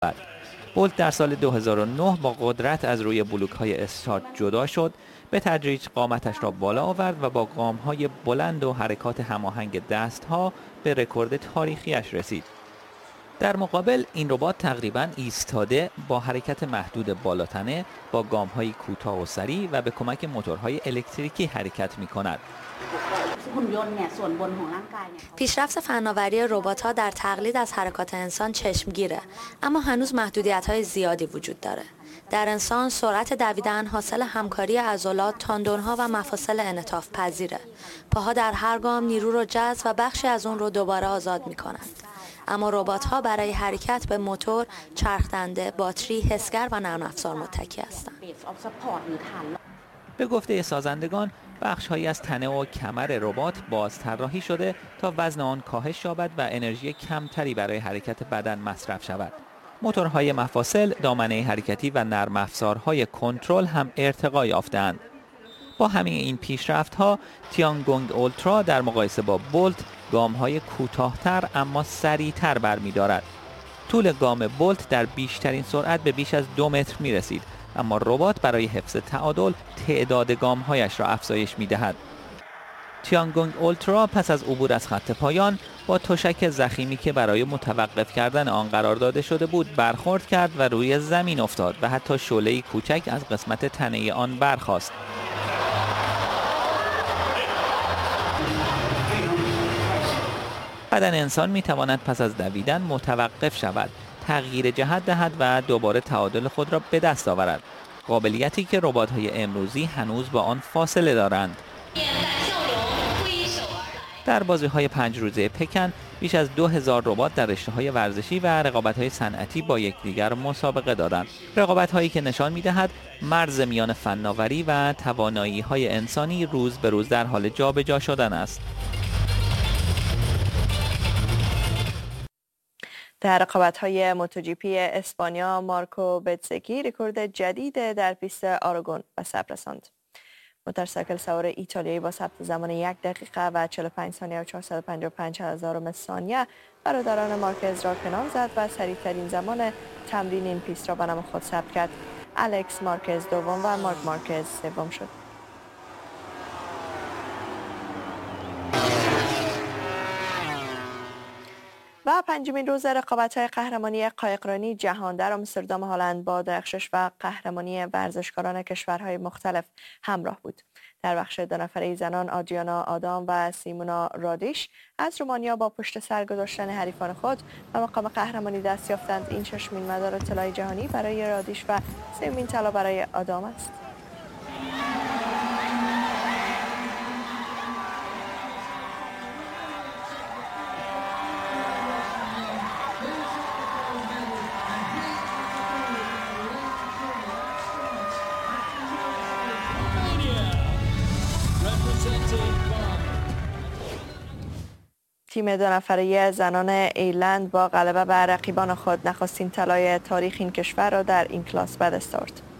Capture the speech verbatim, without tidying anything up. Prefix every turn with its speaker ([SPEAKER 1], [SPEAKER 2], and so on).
[SPEAKER 1] بولت در سال دو هزار و نه با قدرت از روی بلوک‌های استارت جدا شد، به تدریج قامتش را بالا آورد و با گام‌های بلند و حرکات هماهنگ دست‌ها به رکورد تاریخیش رسید. در مقابل این ربات تقریباً ایستاده با حرکت محدود بالاتنه با گام‌های کوتاه و سریع و به کمک موتورهای الکتریکی حرکت می‌کند.
[SPEAKER 2] پیشرفت فناوری ربات‌ها در تقلید از حرکات انسان چشمگیره، اما هنوز محدودیت‌های زیادی وجود داره. در انسان سرعت دویدن حاصل همکاری عضلات، تاندون‌ها و مفاصل انعطاف پذیره. پاها در هر گام نیرو رو جذب و بخشی از اون رو دوباره آزاد می‌کنند. اما ربات‌ها برای حرکت به موتور، چرخ‌دنده، باتری، حسگر و نرم افزار متکی هستند.
[SPEAKER 1] به گفته سازندگان، بخش‌هایی از تنه و کمر ربات باز طراحی شده تا وزن آن کاهش یابد و انرژی کمتری برای حرکت بدن مصرف شود. موتورهای مفاصل، دامنه حرکتی و نرم افزارهای کنترل هم ارتقا یافته‌اند. با همه این پیشرفت‌ها، تیانگونگ اولترا در مقایسه با بولت گام‌های کوتاه‌تر اما سریع‌تر برمی‌دارد. طول گام بولت در بیشترین سرعت به بیش از دو متر می‌رسید، اما ربات برای حفظ تعادل تعداد گام‌هایش را افزایش می‌دهد. تیانگونگ اولترا پس از عبور از خط پایان با تشک ضخیمی که برای متوقف کردن آن قرار داده شده بود برخورد کرد و روی زمین افتاد و حتی شعله‌ای کوچک از قسمت تنه آن برخاست. بدن انسان می‌تواند پس از دویدن متوقف شود، تغییر جهت دهد و دوباره تعادل خود را به دست آورد. قابلیتی که ربات‌های امروزی هنوز با آن فاصله دارند. در بازی‌های پنج روزه پکن بیش از دو هزار ربات در رشته‌های ورزشی و رقابت‌های صنعتی با یکدیگر مسابقه دادند. رقابت‌هایی که نشان می‌دهد مرز میان فناوری و توانایی‌های انسانی روز به روز در حال جابجا شدن است.
[SPEAKER 3] در رقابت‌های موتو جی پی اسپانیا، مارکو بتزگی رکورد جدید در پیست آراگون به ثبت رساند. موتورسیکل سوار ایتالیایی با ثبت زمان یک دقیقه و چهل و پنج ثانیه و چهارصد و پنجاه و پنج هزارم ثانیه برادران مارکز را کنار زد و سریعترین زمان تمرین این پیست را به نام خود ثبت کرد. الکس مارکز دوم و مارک مارکز سوم شد. و پنجمین روز رقابت‌های قهرمانی قایقرانی جهان در آمستردام هلند با درخشش و قهرمانی ورزشکاران کشورهای مختلف همراه بود. در بخش دو نفره زنان آدریانا آدام و سیمونا رادیش از رومانیا با پشت سر گذاشتن حریفان خود به مقام قهرمانی دست یافتند. این ششمین مدال طلای جهانی برای رادیش و سومین طلا برای آدام است. تیم دو نفره زنان ایرلند با غلبه بر رقیبان خود نخستین طلای تاریخ این کشور را در این کلاس به دست آورد.